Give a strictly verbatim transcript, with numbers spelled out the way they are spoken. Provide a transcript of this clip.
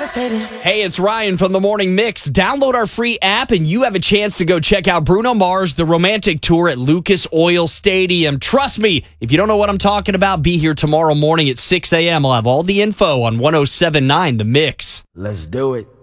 levitating. Hey, it's Ryan from the Morning Mix. Download our free app and you have a chance to go check out Bruno Mars, The Romantic Tour at Lucas Oil Stadium. Trust me, if you don't know what I'm talking about, be here tomorrow morning at six a.m. I'll have all the info on one oh seven point nine The Mix. Let's do it.